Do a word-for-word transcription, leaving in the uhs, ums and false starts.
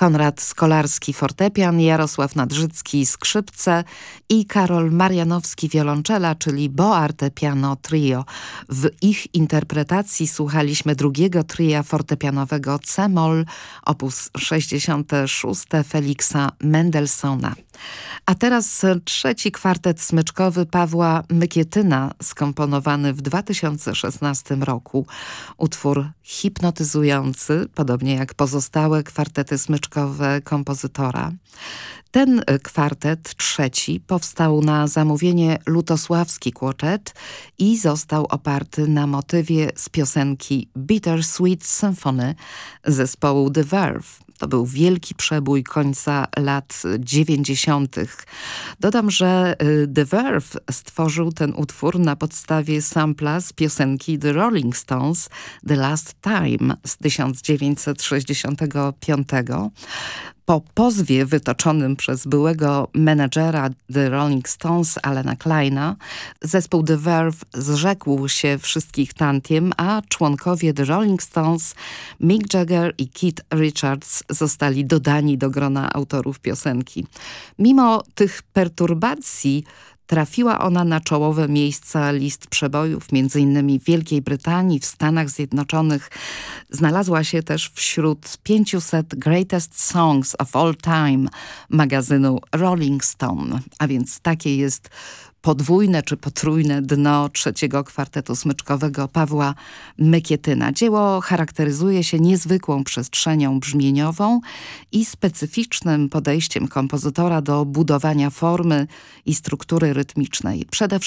Konrad Skolarski fortepian, Jarosław Nadrzycki skrzypce i Karol Marianowski wiolonczela, czyli Boarte Piano Trio. W ich interpretacji słuchaliśmy drugiego tria fortepianowego C-moll opus sześćdziesiąte szóste Feliksa Mendelssohna. A teraz trzeci kwartet smyczkowy Pawła Mykietyna, skomponowany w dwa tysiące szesnastym roku. Utwór hipnotyzujący, podobnie jak pozostałe kwartety smyczkowe kompozytora. Ten kwartet trzeci powstał na zamówienie Lutosławski Quartet i został oparty na motywie z piosenki Bittersweet Symphony zespołu The Verve. To był wielki przebój końca lat dziewięćdziesiątych. Dodam, że The Verve stworzył ten utwór na podstawie sampla z piosenki The Rolling Stones The Last Time z tysiąc dziewięćset sześćdziesiątego piątego. Po pozwie wytoczonym przez byłego menedżera The Rolling Stones Alana Kleina, zespół The Verve zrzekł się wszystkich tantiem, a członkowie The Rolling Stones, Mick Jagger i Keith Richards, zostali dodani do grona autorów piosenki. Mimo tych perturbacji trafiła ona na czołowe miejsca list przebojów, między innymi w Wielkiej Brytanii, w Stanach Zjednoczonych. Znalazła się też wśród pięciuset Greatest Songs of All Time magazynu Rolling Stone. A więc takie jest podwójne czy potrójne dno trzeciego kwartetu smyczkowego Pawła Mykietyna. Dzieło charakteryzuje się niezwykłą przestrzenią brzmieniową i specyficznym podejściem kompozytora do budowania formy i struktury rytmicznej. Przede